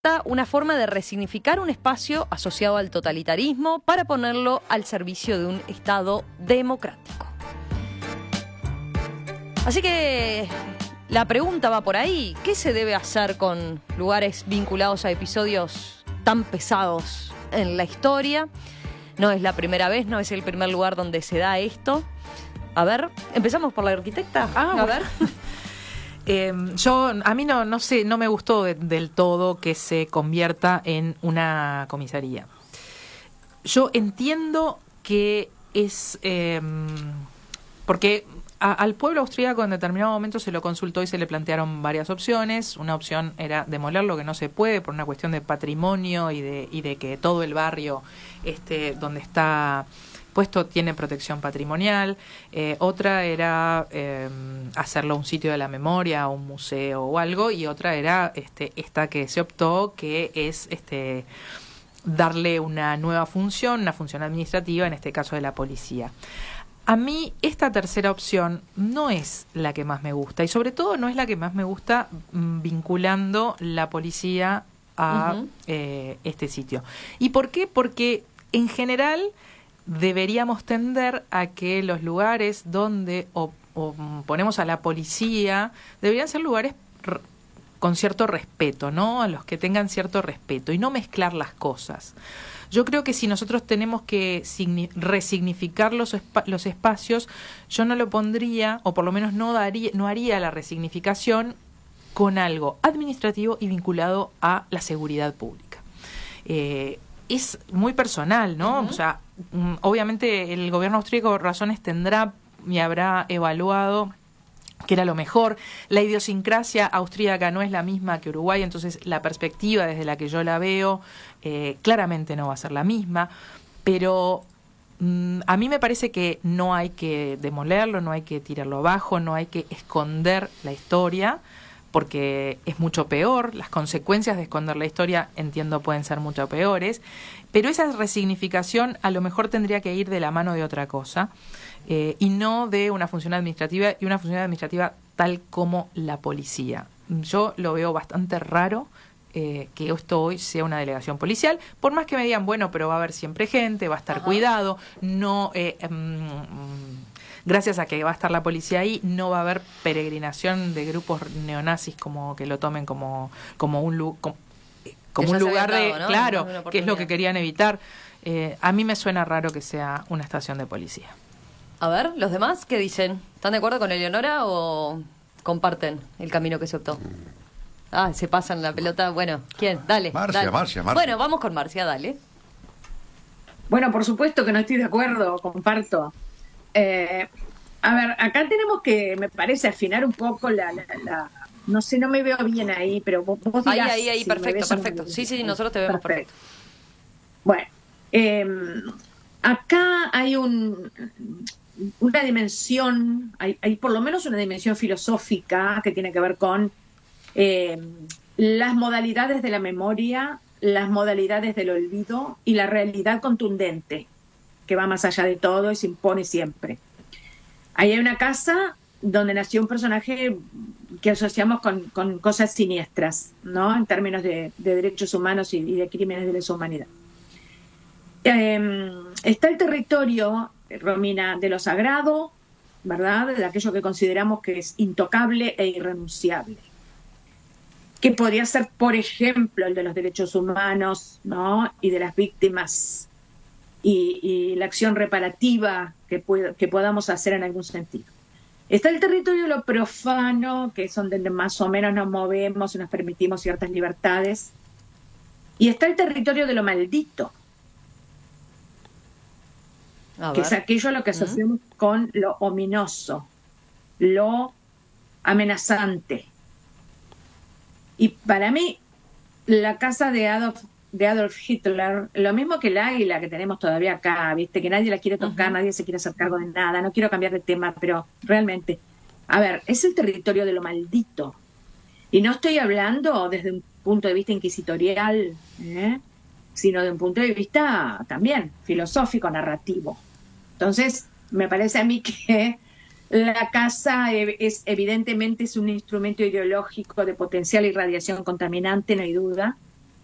una forma de resignificar un espacio asociado al totalitarismo para ponerlo al servicio de un Estado democrático. Así que la pregunta va por ahí: ¿qué se debe hacer con lugares vinculados a episodios tan pesados en la historia? No es la primera vez, no es el primer lugar donde se da esto. A ver, empezamos por la arquitecta. A ver. A mí no sé, no me gustó del todo que se convierta en una comisaría. Yo entiendo que es porque al pueblo austríaco en determinado momento se lo consultó y se le plantearon varias opciones. Una opción era demoler lo que no se puede por una cuestión de patrimonio y de que todo el barrio donde está puesto tiene protección patrimonial. Otra era hacerlo un sitio de la memoria, un museo o algo, y otra era esta que se optó, que es darle una nueva función, una función administrativa, en este caso de la policía. A mí esta tercera opción no es la que más me gusta, y sobre todo no es la que más me gusta vinculando la policía a este sitio. ¿Y por qué? Porque en general deberíamos tender a que los lugares donde o ponemos a la policía deberían ser lugares con cierto respeto, ¿no? A los que tengan cierto respeto y no mezclar las cosas. Yo creo que si nosotros tenemos que resignificar los espacios, yo no lo pondría, o por lo menos no haría la resignificación con algo administrativo y vinculado a la seguridad pública. Es muy personal, ¿no? O sea, obviamente el gobierno austríaco razones tendrá y habrá evaluado que era lo mejor. La idiosincrasia austríaca no es la misma que Uruguay, entonces la perspectiva desde la que yo la veo claramente no va a ser la misma, pero a mí me parece que no hay que demolerlo, no hay que tirarlo abajo, no hay que esconder la historia, porque es mucho peor. Las consecuencias de esconder la historia, entiendo, pueden ser mucho peores, pero esa resignificación a lo mejor tendría que ir de la mano de otra cosa, y no de una función administrativa, y una función administrativa tal como la policía. Yo lo veo bastante raro que esto hoy sea una delegación policial, por más que me digan, bueno, pero va a haber siempre gente, va a estar cuidado, no... gracias a que va a estar la policía ahí, no va a haber peregrinación de grupos neonazis como que lo tomen como un lugar de... ¿no? Claro, que es lo que querían evitar. A mí me suena raro que sea una estación de policía. A ver, ¿los demás qué dicen? ¿Están de acuerdo con Eleonora o comparten el camino que se optó? Se pasan la pelota. Bueno, ¿quién? Dale. Marcia. Bueno, vamos con Marcia, dale. Bueno, por supuesto que no estoy de acuerdo, comparto. A ver, acá tenemos que, me parece, afinar un poco no sé, no me veo bien ahí, pero vos dirás. Ahí, si perfecto. Sí, nosotros te vemos perfecto. Bueno, acá hay una dimensión, hay por lo menos una dimensión filosófica que tiene que ver con las modalidades de la memoria, las modalidades del olvido y la realidad contundente, que va más allá de todo y se impone siempre. Ahí hay una casa donde nació un personaje que asociamos con cosas siniestras, ¿no? En términos de derechos humanos y de crímenes de lesa humanidad. Está el territorio, Romina, de lo sagrado, ¿verdad? De aquello que consideramos que es intocable e irrenunciable, que podría ser, por ejemplo, el de los derechos humanos, ¿no? Y de las víctimas y la acción reparativa que podamos hacer en algún sentido. Está el territorio de lo profano, que es donde más o menos nos movemos y nos permitimos ciertas libertades. Y está el territorio de lo maldito, que es aquello a lo que asociamos con lo ominoso, lo amenazante. Y para mí, la casa de Adolf Hitler, lo mismo que el águila que tenemos todavía acá, viste, que nadie la quiere tocar, nadie se quiere hacer cargo de nada, no quiero cambiar de tema, pero realmente, a ver, es el territorio de lo maldito. Y no estoy hablando desde un punto de vista inquisitorial, sino de un punto de vista también filosófico, narrativo. Entonces, me parece a mí que la casa evidentemente es un instrumento ideológico de potencial irradiación contaminante, no hay duda,